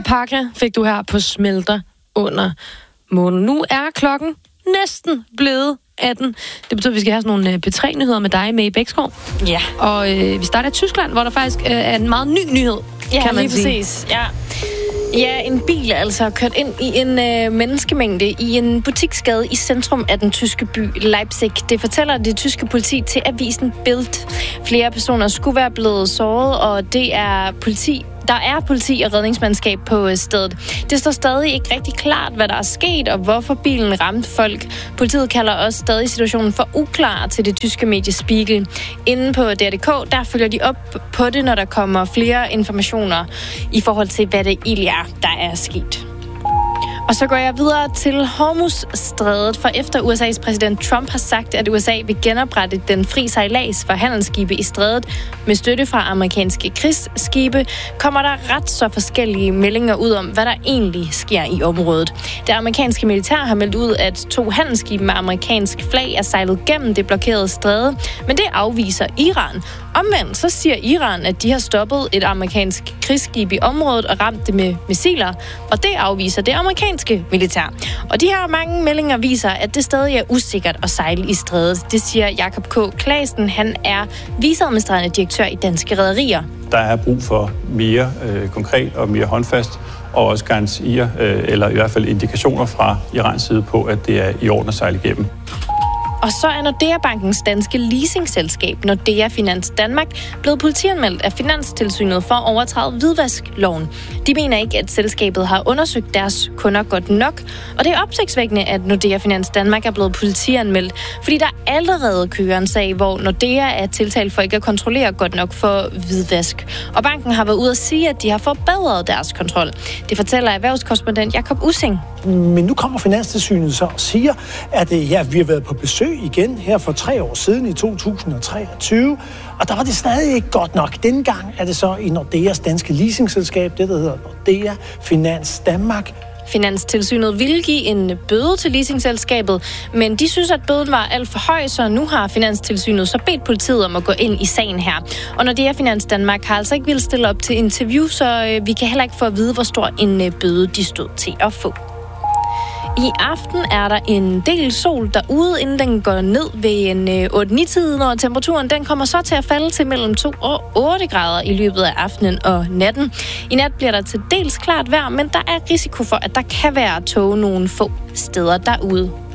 Alpaca fik du her på Smelter under månen. Nu er klokken næsten blevet 18. Det betyder, at vi skal have sådan nogle P3-nyheder med dig med i Bækskov. Ja. Og vi starter i Tyskland, hvor der faktisk er en meget ny nyhed, kan man sige. Præcis. Ja, en bil er altså kørt ind i en menneskemængde i en butiksgade i centrum af den tyske by Leipzig. Det fortæller det tyske politi til avisen Bild. Flere personer skulle være blevet såret, og der er politi og redningsmandskab på stedet. Det står stadig ikke rigtig klart, hvad der er sket, og hvorfor bilen ramte folk. Politiet kalder også stadig situationen for uklar til det tyske medie Spiegel. Inde på DR.dk, der følger de op på det, når der kommer flere informationer i forhold til, hvad det egentlig er, der er sket. Og så går jeg videre til Hormuzstrædet, for efter USA's præsident Trump har sagt, at USA vil genoprette den fri sejlads for handelsskibe i strædet med støtte fra amerikanske krigsskibe, kommer der ret så forskellige meldinger ud om, hvad der egentlig sker i området. Det amerikanske militær har meldt ud, at 2 handelsskibe med amerikansk flag er sejlet gennem det blokerede stræde, men det afviser Iran. Omvendt så siger Iran, at de har stoppet et amerikansk krigsskib i området og ramt det med missiler, og det afviser det amerikanske militær. Og de her mange meldinger viser, at det stadig er usikkert at sejle i strædet. Det siger Jakob K. Claesen. Han er viceadministrerende direktør i Danske Rederier. Der er brug for mere konkret og mere håndfast, og også garantier, eller i hvert fald indikationer fra Irans side på, at det er i orden at sejle igennem. Og så er Nordea Bankens danske leasingselskab, Nordea Finans Danmark, blevet politianmeldt af Finanstilsynet for at overtræde hvidvaskloven. De mener ikke, at selskabet har undersøgt deres kunder godt nok, og det er opsigtsvækkende, at Nordea Finans Danmark er blevet politianmeldt, fordi der allerede kører en sag, hvor Nordea er tiltalt for ikke at kontrollere godt nok for hvidvask. Og banken har været ude at sige, at de har forbedret deres kontrol. Det fortæller erhvervskorrespondent Jakob Ussing. Men nu kommer Finanstilsynet så og siger, at vi har været på besøg igen her for 3 år siden i 2023, og der var det stadig ikke godt nok. Denne gang er det så i Nordeas danske leasingselskab, det der hedder Nordea Finans Danmark. Finanstilsynet ville give en bøde til leasingselskabet, men de synes, at bøden var alt for høj, så nu har Finanstilsynet så bedt politiet om at gå ind i sagen her. Og Nordea Finans Danmark har altså ikke ville stille op til interview, så vi kan heller ikke få at vide, hvor stor en bøde de stod til at få. I aften er der en del sol derude, inden den går ned ved en 8-9-tiden, og temperaturen den kommer så til at falde til mellem 2 og 8 grader i løbet af aftenen og natten. I nat bliver der til dels klart vejr, men der er risiko for, at der kan være tåge nogle få steder derude.